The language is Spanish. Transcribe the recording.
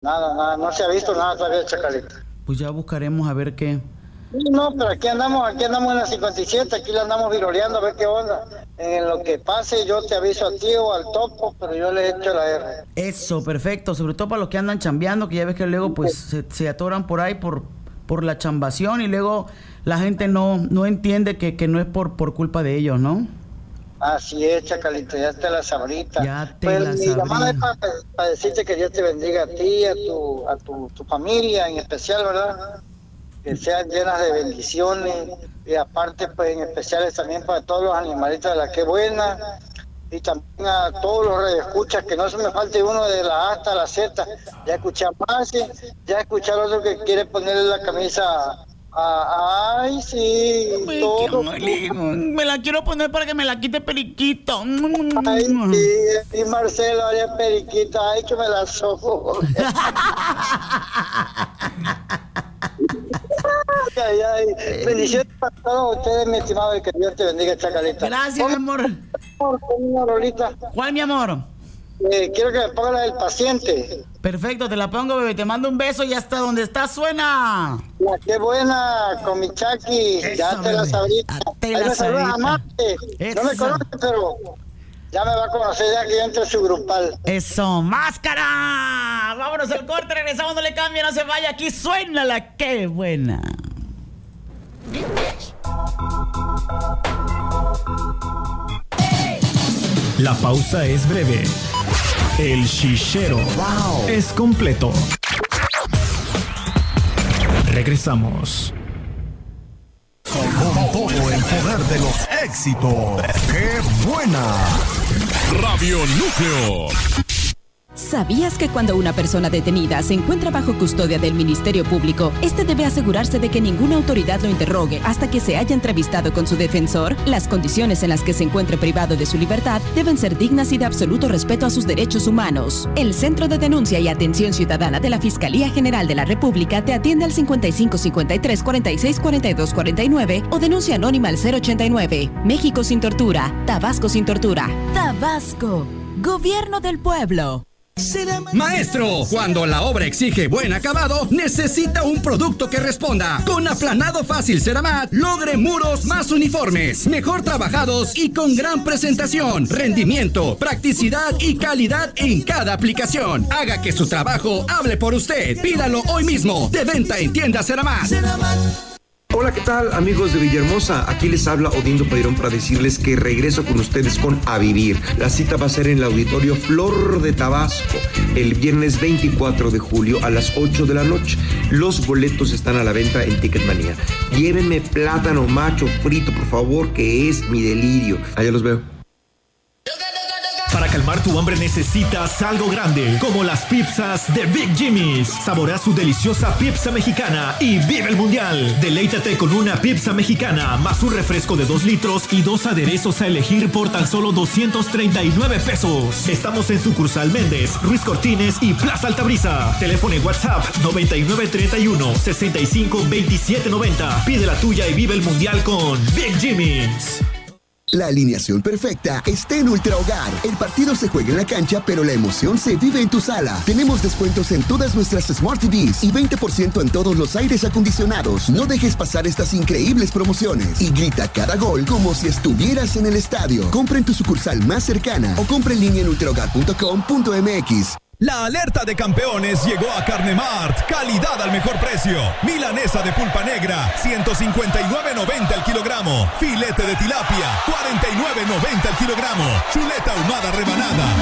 Nada, no se ha visto nada todavía, Chacalita. Pues ya buscaremos a ver qué. No, pero aquí andamos en la 57, aquí la andamos viroleando a ver qué onda. En lo que pase yo te aviso a ti o al Topo, pero yo le echo la R. Eso, perfecto, sobre todo para los que andan chambeando, que ya ves que luego pues se atoran por ahí por la chambación y luego la gente no entiende que no es por culpa de ellos, ¿no? Así es, Chacalita, ya te la sabrita. Ya te pues la mi sabría. llamada es para decirte que Dios te bendiga a ti, a tu familia en especial, ¿verdad? Que sean llenas de bendiciones y aparte pues en especiales también para todos los animalitos de la que buena y también a todos los radioescuchas, que no se me falte uno de la A hasta la Z. Ya escuché a Marci, ya escuché al otro que quiere ponerle la camisa ay, sí, todo. Me la quiero poner para que me la quite Periquito. Ay, sí, y Marcelo, haría Periquita, ay, que me la sopo. Ay. Bendiciones para todos ustedes, mi estimado, y que Dios te bendiga, Chacalita. Gracias, mi amor. ¿Cuál, mi amor? Quiero que me ponga la del paciente. Perfecto, te la pongo, bebé. Te mando un beso y hasta donde está suena. La que buena, con mi Chaki. Eso, ya te la sabrita. Te la sabrita. No me conoce, pero ya me va a conocer ya que yo entre su grupal. Eso, máscara. Vámonos al corte, regresamos, no le cambie, no se vaya. Aquí suena la que buena. La pausa es breve. El chichero es completo. Regresamos. Con todo el poder de los éxitos. ¡Qué buena! Radio Núcleo. ¿Sabías que cuando una persona detenida se encuentra bajo custodia del Ministerio Público, este debe asegurarse de que ninguna autoridad lo interrogue hasta que se haya entrevistado con su defensor? Las condiciones en las que se encuentre privado de su libertad deben ser dignas y de absoluto respeto a sus derechos humanos. El Centro de Denuncia y Atención Ciudadana de la Fiscalía General de la República te atiende al 55 53 46 42 49 o denuncia anónima al 089. México sin tortura, Tabasco sin tortura. Tabasco, Gobierno del Pueblo. Maestro, cuando la obra exige buen acabado, necesita un producto que responda. Con aplanado fácil Ceramat, logre muros más uniformes, mejor trabajados y con gran presentación, rendimiento, practicidad y calidad en cada aplicación. Haga que su trabajo hable por usted. Pídalo hoy mismo. De venta en tienda Ceramat. Hola, ¿qué tal, amigos de Villahermosa? Aquí les habla Odindo Padrón para decirles que regreso con ustedes con A Vivir. La cita va a ser en el Auditorio Flor de Tabasco el viernes 24 de julio a las 8 de la noche. Los boletos están a la venta en Ticketmanía. Llévenme plátano macho frito, por favor, que es mi delirio. Allá los veo. Para calmar tu hambre necesitas algo grande, como las pizzas de Big Jimmy's. Saborea su deliciosa pizza mexicana y vive el mundial. Deleítate con una pizza mexicana, más un refresco de 2 litros y 2 aderezos a elegir por tan solo 239 pesos. Estamos en sucursal Méndez, Ruiz Cortines y Plaza Altabrisa. Teléfono y WhatsApp 9931 65 27 90. Pide la tuya y vive el mundial con Big Jimmy's. La alineación perfecta está en Ultra Hogar. El partido se juega en la cancha, pero la emoción se vive en tu sala. Tenemos descuentos en todas nuestras Smart TVs y 20% en todos los aires acondicionados. No dejes pasar estas increíbles promociones y grita cada gol como si estuvieras en el estadio. Compra en tu sucursal más cercana o compra en línea en ultrahogar.com.mx. La alerta de campeones llegó a Carnemart. Calidad al mejor precio. Milanesa de pulpa negra, 159.90 el kilogramo. Filete de tilapia, 49.90 el kilogramo. Chuleta ahumada rebanada,